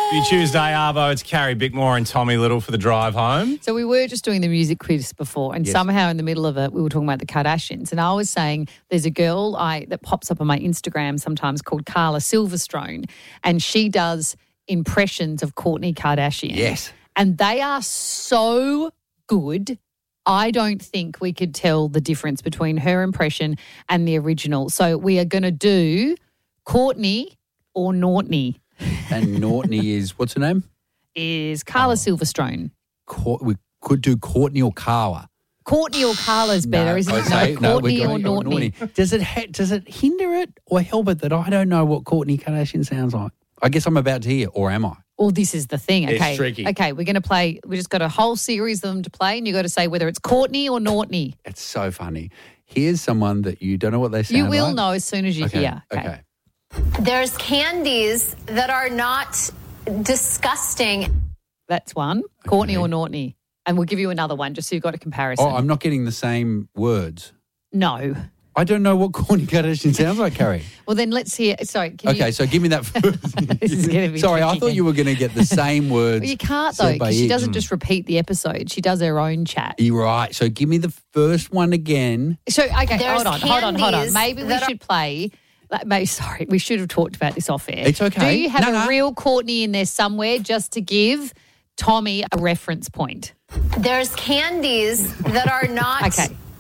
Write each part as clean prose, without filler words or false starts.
Happy Tuesday, Arvo. It's Carrie Bickmore and Tommy Little for the drive home. So we were just doing the music quiz before, and somehow in the middle of it, we were talking about the Kardashians. And I was saying there's a girl that pops up on my Instagram sometimes called Carla Silverstone, and she does impressions of Kourtney Kardashian. Yes. And they are so good. I don't think we could tell the difference between her impression and the original. So we are going to do Kourtney or Nortney. And Nortney is, what's her name? Is Carla Silverstone. We could do Kourtney or Carla. Kourtney or Carla's better, isn't it? Kourtney or Nortney. Does it hinder it or help it that I don't know what Kourtney Kardashian sounds like? I guess I'm about to hear, or am I? Well, this is the thing. Okay. It's tricky. Okay, we're going to play. We just got a whole series of them to play, and you got to say whether it's Kourtney or Nortney. It's so funny. Here's someone that you don't know what they sound like. You will know as soon as you hear. Okay. There's candies that are not disgusting. That's one. Kourtney or Nortney. And we'll give you another one just so you've got a comparison. Oh, I'm not getting the same words. No. I don't know what Kourtney Kardashian sounds like, Carrie. Well, then let's hear. Sorry. So give me that first. This is going to be Sorry, I tricky thought you were going to get the same words. Well, you can't, though, because she doesn't just repeat the episode. She does her own chat. You're right. So give me the first one again. So, okay, There's hold on. Maybe we should play. Sorry, we should have talked about this off air. It's okay. Do you have a real Kourtney in there somewhere just to give Tommy a reference point? There's candies that are not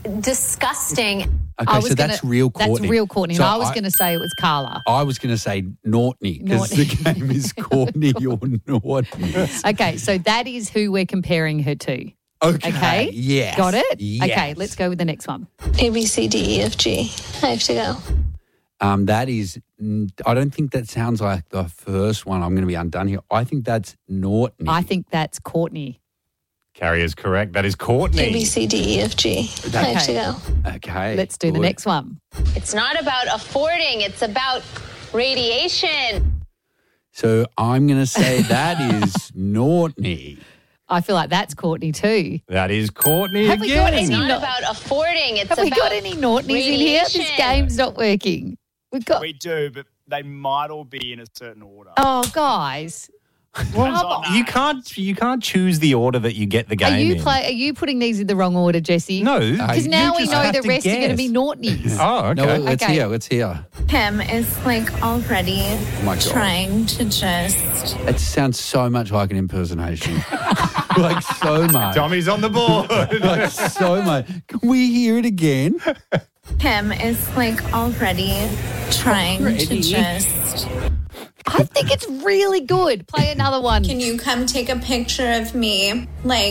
disgusting. Okay, so that's real Kourtney. That's real Kourtney. So I was going to say it was Carla. I was going to say Nortney because the game is Kourtney or Nortney. Okay, so that is who we're comparing her to. Okay. Yes. Got it? Yes. Okay, let's go with the next one. A, B, C, D, E, F, G. I have to go. That is, I don't think that sounds like the first one. I'm going to be undone here. I think that's Nortney. I think that's Kourtney. Carrie is correct. That is Kourtney. A, B, C, D, E, F, G. I have to go. Okay. Let's do the next one. It's not about affording, it's about radiation. So I'm going to say that is Nortney. I feel like that's Kourtney too. That is Kourtney Have we again. got It's any not about affording, it's Have about we got any Nortneys in here? This radiation. game's not working. We've got. We do, but they might all be in a certain order. Oh, guys. You can't choose the order that you get the game in. Are you putting these in the wrong order, Jesse? No. Because now we just know have the to rest are going to be guess. Nortneys. Oh, okay. No, let's Okay. hear. Kim is already my God. trying to just. It sounds so much like an impersonation. Like so much. Tommy's on the board. Like so much. Can we hear it again? Kim is already trying to just. I think it's really good. Play another one. Can you come take a picture of me,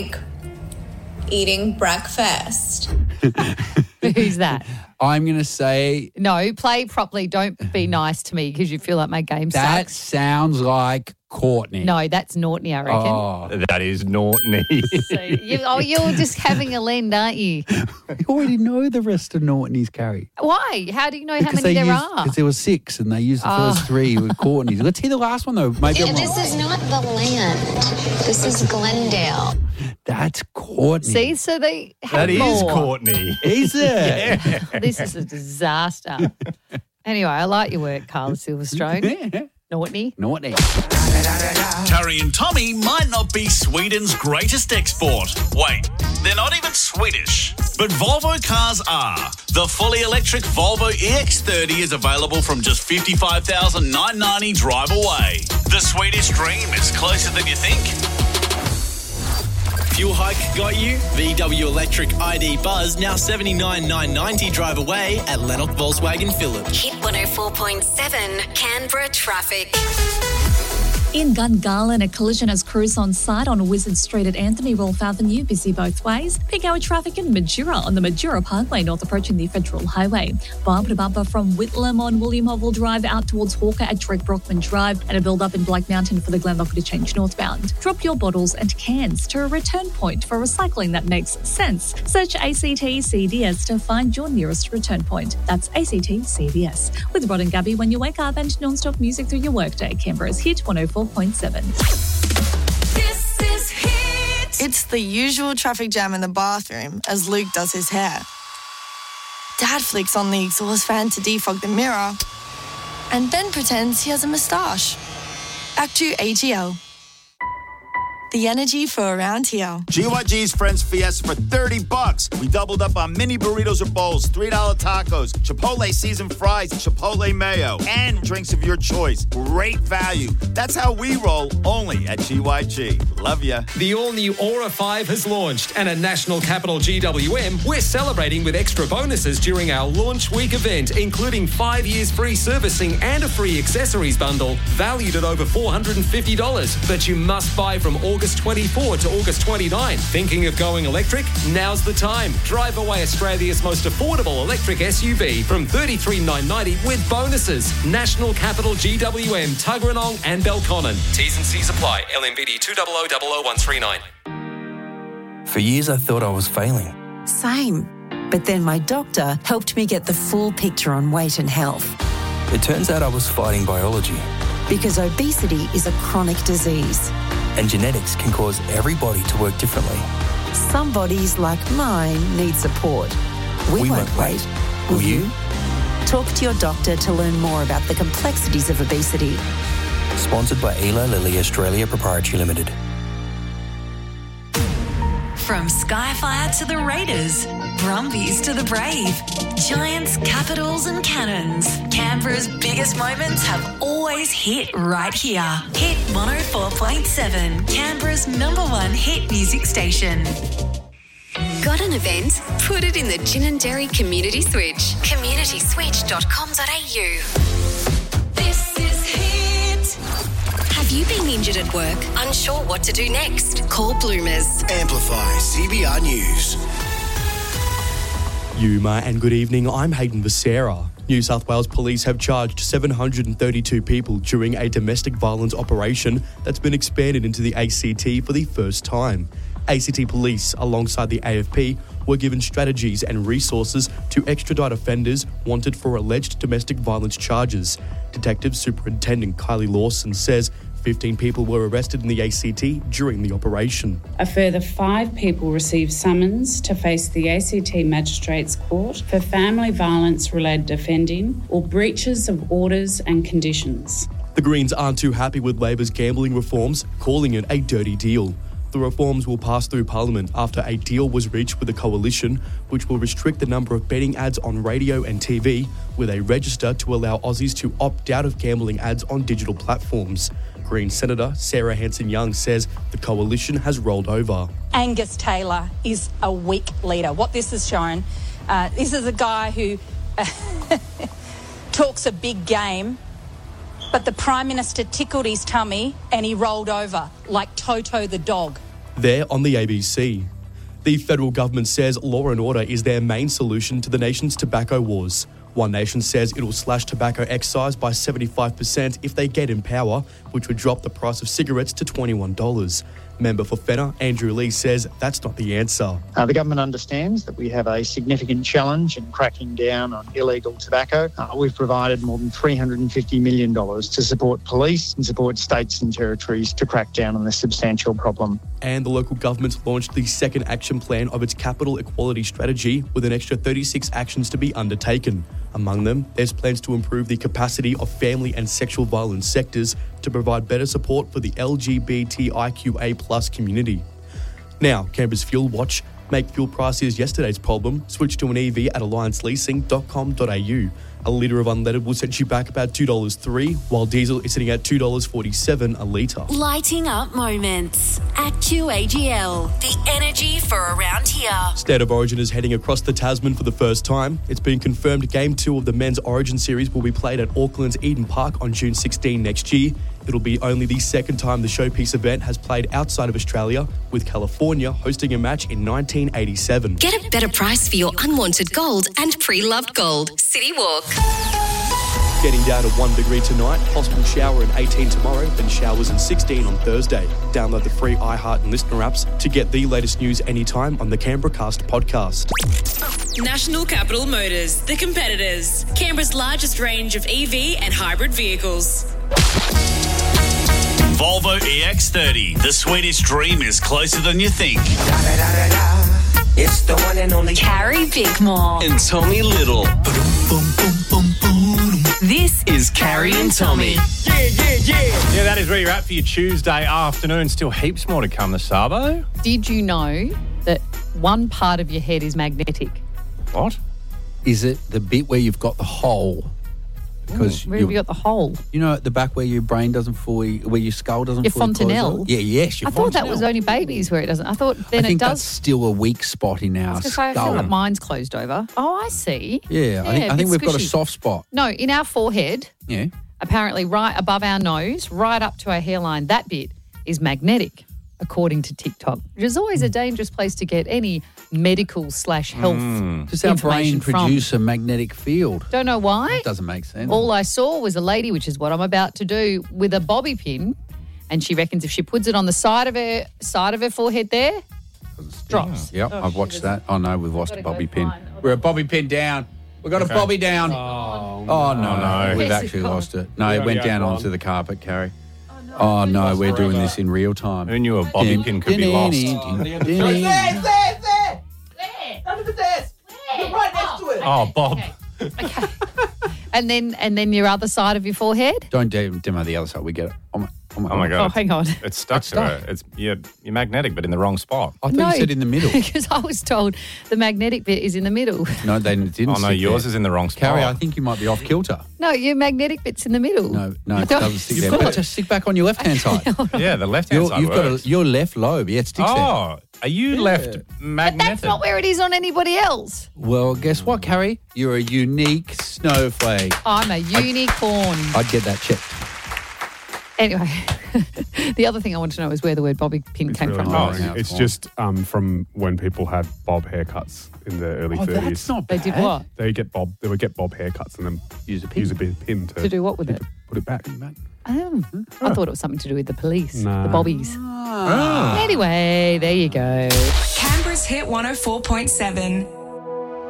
eating breakfast? Who's that? I'm going to say No, play properly. Don't be nice to me because you feel like my game that sucks. sounds like Kourtney. No, that's Nortney, I reckon. Oh, That is Nortney. So you're just having a lend, aren't you? you already know the rest of Nortney's, Carrie. Why? How do you know how many there are? Because there were 6 and they used the first 3 with Kourtney's. Let's hear the last one though. Maybe I'm wrong. This is not the land. This is Glendale. That's Kourtney. See, so they have That is more. Courtney. Is it? This is a disaster. Anyway, I like your work, Carla Silverstone. Nortney. Nortney. Carrie and Tommy might not be Sweden's greatest export. Wait, they're not even Swedish. But Volvo cars are. The fully electric Volvo EX30 is available from just $55,990 drive away. The Swedish dream is closer than you think. Fuel hike got you? VW Electric ID Buzz now $79,990 drive away at Lennox Volkswagen Phillip. Hit 104.7 Canberra traffic. In Gungahlin, a collision has cruised on site on Wizard Street at Anthony Rolfe Avenue, busy both ways. Peak hour traffic in Majura on the Majura Parkway, north approaching the Federal Highway. Bumper to bumper from Whitlam on William Hovell Drive out towards Hawker at Drake Brockman Drive, and a build-up in Black Mountain for the Glenlock to change northbound. Drop your bottles and cans to a return point for recycling that makes sense. Search ACT CDS to find your nearest return point. That's ACT CDS. With Rod and Gabby when you wake up and non-stop music through your workday. Canberra's Hit 104.7. This is Hit. It's the usual traffic jam in the bathroom as Luke does his hair. Dad flicks on the exhaust fan to defog the mirror, and Ben pretends he has a moustache. Back to ATL. the energy for around here. GYG's Friends Fiesta for $30. We doubled up on mini burritos or bowls, $3 tacos, Chipotle seasoned fries, Chipotle mayo, and drinks of your choice. Great value. That's how we roll, only at GYG. Love ya. The all-new Aura 5 has launched, and at National Capital GWM, we're celebrating with extra bonuses during our launch week event, including 5 years free servicing and a free accessories bundle valued at over $450 that you must buy from August 24 to August 29. Thinking of going electric? Now's the time. Drive away Australia's most affordable electric SUV from $33,990 with bonuses. National Capital GWM, Tuggeranong and Belconnen. T's and C's apply. LMBD 2000139. For years, I thought I was failing. Same. But then my doctor helped me get the full picture on weight and health. It turns out I was fighting biology. Because obesity is a chronic disease. And genetics can cause every body to work differently. Some bodies, like mine, need support. We won't wait. Will you? Talk to your doctor to learn more about the complexities of obesity. Sponsored by Eli Lilly Australia Proprietary Limited. From Skyfire to the Raiders, Brumbies to the Brave, Giants, Capitals and Cannons, Canberra's biggest moments have always hit right here. Hit 104.7, Canberra's #1 hit music station. Got an event? Put it in the Gin & Dairy Community Switch. communityswitch.com.au. This is Hit. Have you been injured at work? Unsure what to do next? Call Bloomers. Amplify CBR News. Yuma and good evening, I'm Hayden Becerra. New South Wales Police have charged 732 people during a domestic violence operation that's been expanded into the ACT for the first time. ACT Police, alongside the AFP, were given strategies and resources to extradite offenders wanted for alleged domestic violence charges. Detective Superintendent Kylie Lawson says 15 people were arrested in the ACT during the operation. A further 5 people received summons to face the ACT Magistrates Court for family violence-related offending or breaches of orders and conditions. The Greens aren't too happy with Labor's gambling reforms, calling it a dirty deal. The reforms will pass through Parliament after a deal was reached with the coalition, which will restrict the number of betting ads on radio and TV, with a register to allow Aussies to opt out of gambling ads on digital platforms. Green Senator Sarah Hanson-Young says the coalition has rolled over. Angus Taylor is a weak leader. What this has shown, this is a guy who talks a big game, but the Prime Minister tickled his tummy and he rolled over like Toto the dog. There on the ABC. The federal government says law and order is their main solution to the nation's tobacco wars. One Nation says it will slash tobacco excise by 75% if they get in power, which would drop the price of cigarettes to $21. Member for Fenner, Andrew Lee, says that's not the answer. The government understands that we have a significant challenge in cracking down on illegal tobacco. We've provided more than $350 million to support police and support states and territories to crack down on this substantial problem. And the local government launched the second action plan of its capital equality strategy, with an extra 36 actions to be undertaken. Among them, there's plans to improve the capacity of family and sexual violence sectors to provide better support for the LGBTIQA+ community. Now, Canberra's Fuel Watch. Make fuel prices yesterday's problem. Switch to an EV at allianceleasing.com.au. A litre of unleaded will set you back about $2.03, while diesel is sitting at $2.47 a litre. Lighting up moments at QAGL. The energy for around here. State of Origin is heading across the Tasman for the first time. It's been confirmed Game 2 of the Men's Origin Series will be played at Auckland's Eden Park on June 16 next year. It'll be only the second time the showpiece event has played outside of Australia, with California hosting a match in 1987. Get a better price for your unwanted gold and pre-loved gold. City Walk. Getting down to 1 degree tonight, possible shower in 18 tomorrow, then showers in 16 on Thursday. Download the free iHeart and Listener apps to get the latest news anytime on the Canberra Cast podcast. National Capital Motors, the competitors. Canberra's largest range of EV and hybrid vehicles. Volvo EX30. The Swedish dream is closer than you think. It's the one and only Carrie Bickmore and Tommy Little. This is Carrie and Tommy. Yeah, that is where you're at for your Tuesday afternoon. Still heaps more to come, the Sabo. Did you know that one part of your head is magnetic? What? Is it the bit where you've got the hole? Because where have you got the hole? You know, at the back where your brain doesn't fully, where your skull doesn't Your fully fontanelle? close up? Yeah, yes, your I thought that fontanelle. was only babies where it doesn't. I thought then I think it does. that's still a weak spot in our I skull. feel like mine's closed over. Oh, I see. Yeah, I think bit we've got a squishy. soft spot. No, in our forehead, Yeah. apparently right above our nose, right up to our hairline, that bit is magnetic, according to TikTok, which is always a dangerous place to get any medical/health Does our brain information from. produce a magnetic field? Don't know why. That doesn't make sense. All I saw was a lady, which is what I'm about to do, with a bobby pin, and she reckons if she puts it on the side of her forehead there, drops. Yep, I've watched that. Oh, no, we've lost a bobby pin. We're a bobby pin down. We've got a bobby down. Oh, no. We've Yes, actually it's lost it. No, We it already went had down one. onto the carpet, Carrie. Oh, no, we're doing this in real time. Who knew a bobby pin could be lost? Under the desk. You're right next to it. Oh, Bob. And then your other side of your forehead. Don't demo the other side. We get it. Oh my God. Oh, hang on. It's stuck to her. It's you're magnetic, but in the wrong spot. I thought you said in the middle. Because I was told the magnetic bit is in the middle. No, they didn't. Oh, no, stick yours there. is in the wrong spot. Carrie, I think you might be off kilter. No, your magnetic bit's in the middle. No, it doesn't stick there. But just stick back on your left-hand side. Yeah, the left-hand side You've works. got your left lobe. Yeah, it sticks there. Oh, are you left But magnetic? that's not where it is on anybody else. Well, guess what, Carrie? You're a unique snowflake. I'm a unicorn. I'd get that checked. Anyway, the other thing I want to know is where the word bobby pin came from. It's just from when people had bob haircuts in the early 30s. That's not They bad. did what? They would get bob haircuts and then use a pin To do what with it? Put it back. Oh, I thought it was something to do with the police, Nah. the bobbies. Ah. Anyway, there you go. Canberra's Hit 104.7.